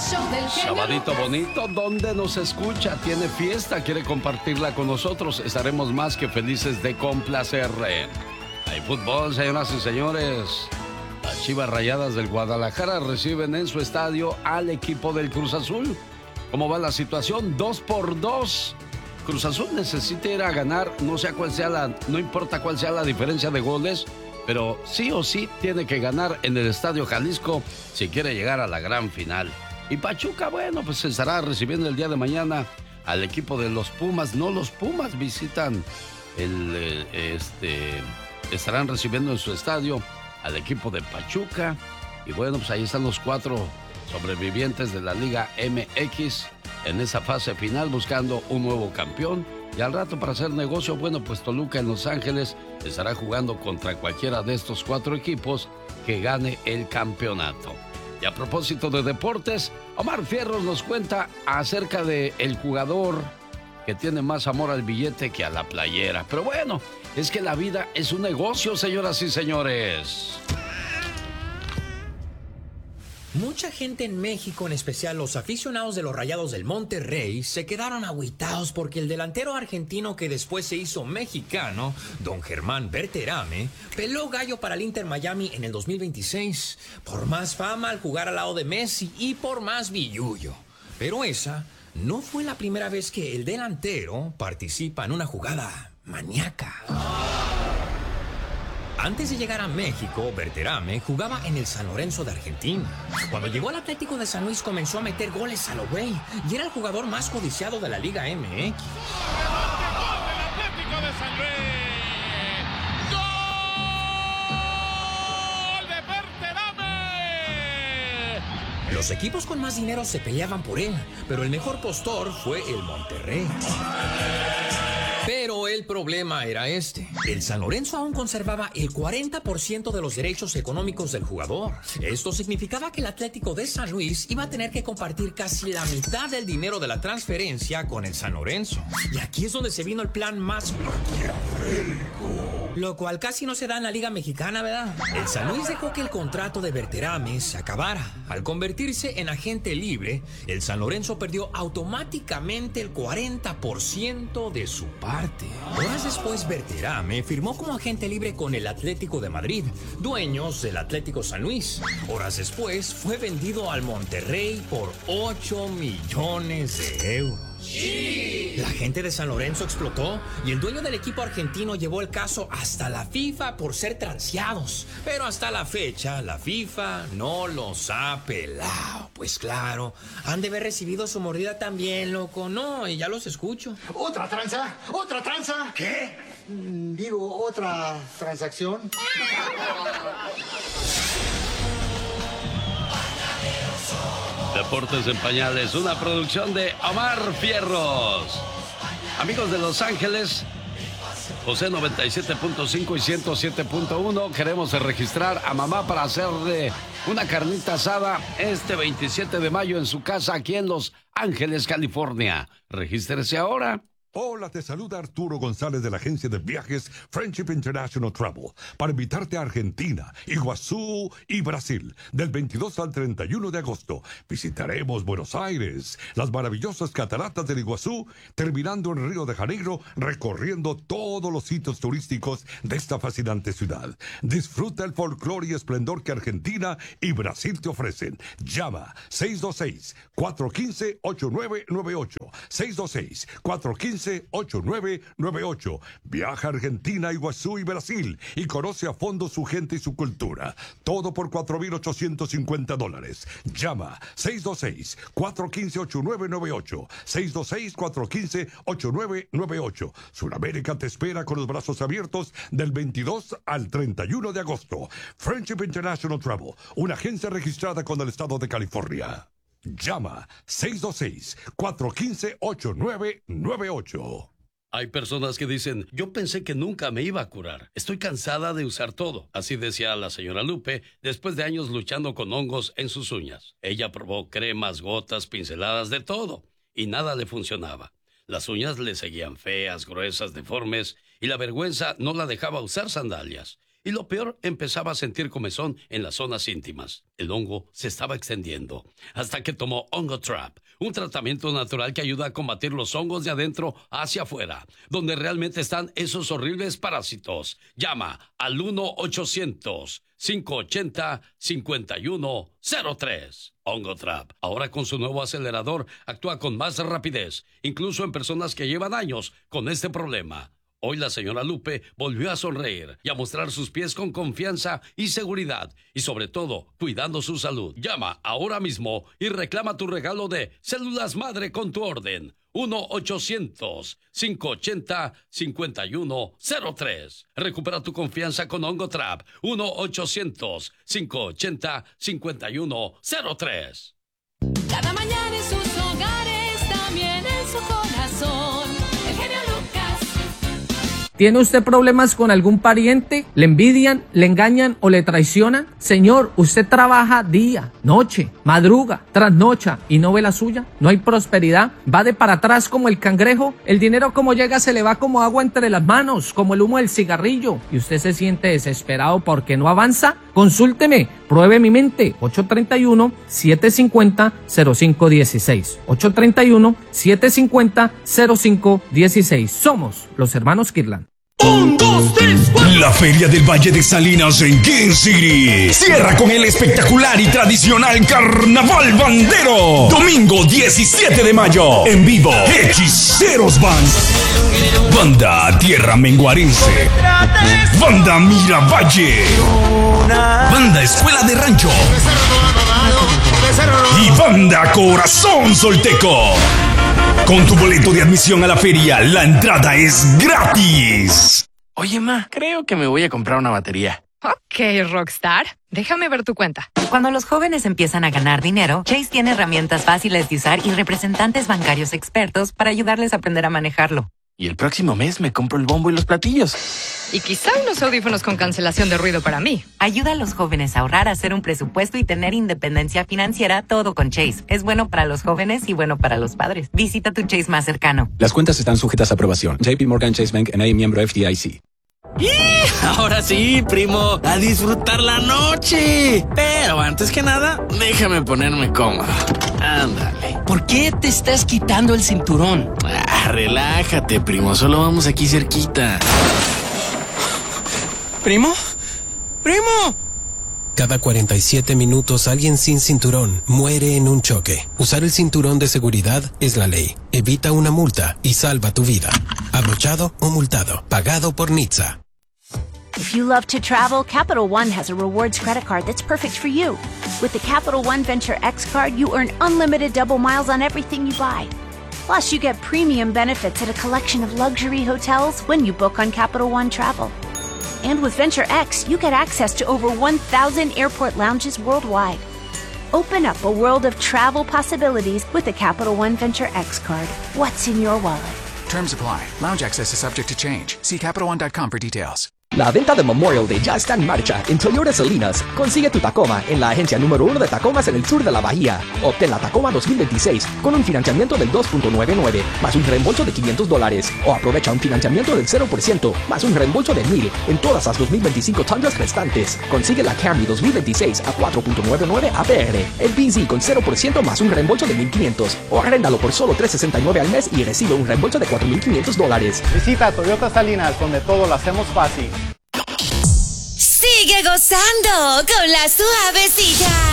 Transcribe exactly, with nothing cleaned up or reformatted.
Sabadito bonito, ¿dónde nos escucha? Tiene fiesta, quiere compartirla con nosotros. Estaremos más que felices de complacerle. Hay fútbol, señoras y señores. Las Chivas Rayadas del Guadalajara reciben en su estadio al equipo del Cruz Azul. ¿Cómo va la situación? Dos por dos. Cruz Azul necesita ir a ganar, no sea cuál sea la, no importa cuál sea la diferencia de goles, pero sí o sí tiene que ganar en el Estadio Jalisco si quiere llegar a la gran final. Y Pachuca, bueno, pues estará recibiendo el día de mañana al equipo de los Pumas. No, los Pumas visitan el, este, estarán recibiendo en su estadio al equipo de Pachuca. Y bueno, pues ahí están los cuatro sobrevivientes de la Liga M X en esa fase final buscando un nuevo campeón. Y al rato, para hacer negocio, bueno, pues Toluca en Los Ángeles estará jugando contra cualquiera de estos cuatro equipos que gane el campeonato. Y a propósito de deportes, Omar Fierros nos cuenta acerca de el jugador que tiene más amor al billete que a la playera. Pero bueno, es que la vida es un negocio, señoras y señores. Mucha gente en México, en especial los aficionados de los Rayados del Monterrey, se quedaron agüitados porque el delantero argentino que después se hizo mexicano, don Germán Berterame, peló gallo para el Inter Miami en el dos mil veintiséis, por más fama al jugar al lado de Messi y por más billullo. Pero esa no fue la primera vez que el delantero participa en una jugada maníaca. Antes de llegar a México, Berterame jugaba en el San Lorenzo de Argentina. Cuando llegó al Atlético de San Luis comenzó a meter goles a lo güey y era el jugador más codiciado de la Liga M X. ¡Gol del Atlético de San Luis! ¡Gol de Berterame! Los equipos con más dinero se peleaban por él, pero el mejor postor fue el Monterrey. Pero el problema era este. El San Lorenzo aún conservaba el cuarenta por ciento de los derechos económicos del jugador. Esto significaba que el Atlético de San Luis iba a tener que compartir casi la mitad del dinero de la transferencia con el San Lorenzo. Y aquí es donde se vino el plan más maquiavélico. Lo cual casi no se da en la Liga Mexicana, ¿verdad? El San Luis dejó que el contrato de Berterame se acabara. Al convertirse en agente libre, el San Lorenzo perdió automáticamente el cuarenta por ciento de su parte. Horas después, Berterame firmó como agente libre con el Atlético de Madrid, dueños del Atlético San Luis. Horas después, fue vendido al Monterrey por ocho millones de euros. Sí. La gente de San Lorenzo explotó y el dueño del equipo argentino llevó el caso hasta la FIFA por ser transeados. Pero hasta la fecha, la FIFA no los ha pelado. Pues claro, han de haber recibido su mordida también, loco. No, y ya los escucho. ¿Otra tranza? ¿Otra tranza? ¿Qué? Mm, digo, ¿otra transacción? Deportes en Pañales, una producción de Omar Fierros. Amigos de Los Ángeles, José noventa y siete punto cinco y ciento siete punto uno, queremos registrar a mamá para hacerle una carnita asada este veintisiete de mayo en su casa aquí en Los Ángeles, California. Regístrese ahora. Hola, te saluda Arturo González de la agencia de viajes Friendship International Travel para invitarte a Argentina, Iguazú y Brasil del veintidós al treinta y uno de agosto. Visitaremos Buenos Aires, las maravillosas cataratas del Iguazú, terminando en Río de Janeiro, recorriendo todos los sitios turísticos de esta fascinante ciudad. Disfruta el folclore y esplendor que Argentina y Brasil te ofrecen. Llama seis dos seis, cuatro uno cinco, ocho nueve nueve ocho, seis dos seis, cuatro uno cinco, ocho nueve nueve ocho. Viaja a Argentina, Iguazú y Brasil y conoce a fondo su gente y su cultura. Todo por cuatro mil ochocientos cincuenta dólares. Llama seis dos seis, cuatro uno cinco, ocho nueve nueve ocho. seis dos seis, cuatro uno cinco, ocho nueve nueve ocho. Sudamérica te espera con los brazos abiertos del veintidós al treinta y uno de agosto. Friendship International Travel, una agencia registrada con el estado de California. Llama seis dos seis, cuatro uno cinco, ocho nueve nueve ocho. Hay personas que dicen, yo pensé que nunca me iba a curar. Estoy cansada de usar todo. Así decía la señora Lupe, después de años luchando con hongos en sus uñas. Ella probó cremas, gotas, pinceladas, de todo, y nada le funcionaba. Las uñas le seguían feas, gruesas, deformes, y la vergüenza no la dejaba usar sandalias. Y lo peor, empezaba a sentir comezón en las zonas íntimas. El hongo se estaba extendiendo hasta que tomó Ongotrap, un tratamiento natural que ayuda a combatir los hongos de adentro hacia afuera, donde realmente están esos horribles parásitos. Llama al uno ochocientos, cinco ochenta, cincuenta y uno cero tres. Ongotrap, ahora con su nuevo acelerador, actúa con más rapidez, incluso en personas que llevan años con este problema. Hoy la señora Lupe volvió a sonreír y a mostrar sus pies con confianza y seguridad, y sobre todo, cuidando su salud. Llama ahora mismo y reclama tu regalo de Células Madre con tu orden. uno ochocientos, cinco ochenta, cincuenta y uno cero tres. Recupera tu confianza con Ongotrap. uno ochocientos, cinco ochenta, cincuenta y uno cero tres. Cada mañana en sus hogares, también en su corazón. El genio Lucas. ¿Tiene usted problemas con algún pariente? ¿Le envidian, le engañan o le traicionan? Señor, usted trabaja día, noche, madruga, trasnocha y no ve la suya. ¿No hay prosperidad? ¿Va de para atrás como el cangrejo? El dinero como llega se le va como agua entre las manos, como el humo del cigarrillo. ¿Y usted se siente desesperado porque no avanza? Consúlteme, pruebe mi mente. ocho tres uno, siete cinco cero, cero cinco uno seis. ocho tres uno, siete cinco cero, cero cinco uno seis. Somos los hermanos Kirtland. Un, dos, tres, cuatro. La Feria del Valle de Salinas en Kansas City cierra con el espectacular y tradicional Carnaval Bandero. Domingo diecisiete de mayo. En vivo, Hechiceros Band, Banda Tierra Menguarense, Banda Miravalle, Banda Escuela de Rancho y Banda Corazón Solteco. Con tu boleto de admisión a la feria, la entrada es gratis. Oye, ma, creo que me voy a comprar una batería. Ok, Rockstar. Déjame ver tu cuenta. Cuando los jóvenes empiezan a ganar dinero, Chase tiene herramientas fáciles de usar y representantes bancarios expertos para ayudarles a aprender a manejarlo. Y el próximo mes me compro el bombo y los platillos. Y quizá unos audífonos con cancelación de ruido para mí. Ayuda a los jóvenes a ahorrar, hacer un presupuesto y tener independencia financiera, todo con Chase. Es bueno para los jóvenes y bueno para los padres. Visita tu Chase más cercano. Las cuentas están sujetas a aprobación. J P Morgan Chase Bank N A, miembro F D I C. ¡Y! Ahora sí, primo, a disfrutar la noche. Pero antes que nada, déjame ponerme cómodo. Ándale. ¿Por qué te estás quitando el cinturón? Ah, relájate, primo, solo vamos aquí cerquita. ¿Primo? ¡Primo! Cada cuarenta y siete minutos alguien sin cinturón muere en un choque. Usar el cinturón de seguridad es la ley. Evita una multa y salva tu vida. Abrochado o multado. Pagado por N H T S A. If you love to travel, Capital One has a rewards credit card that's perfect for you. With the Capital One Venture X card, you earn unlimited double miles on everything you buy. Plus, you get premium benefits at a collection of luxury hotels when you book on Capital One Travel. And with Venture X, you get access to over one thousand airport lounges worldwide. Open up a world of travel possibilities with the Capital One Venture X card. What's in your wallet? Terms apply. Lounge access is subject to change. See Capital One dot com for details. La venta de Memorial Day ya está en marcha en Toyota Salinas. Consigue tu Tacoma en la agencia número uno de Tacomas en el sur de la bahía. Obtén la Tacoma dos mil veintiséis con un financiamiento del dos punto noventa y nueve más un reembolso de quinientos dólares. O aprovecha un financiamiento del cero por ciento más un reembolso de mil en todas las dos mil veinticinco Tundras restantes. Consigue la Camry dos mil veintiséis a cuatro punto noventa y nueve A P R, el B Z con cero por ciento más un reembolso de mil quinientos. O arréndalo por solo tres sesenta y nueve al mes y recibe un reembolso de cuatro mil quinientos dólares. Visita Toyota Salinas, donde todo lo hacemos fácil. Sigue gozando con la suavecilla.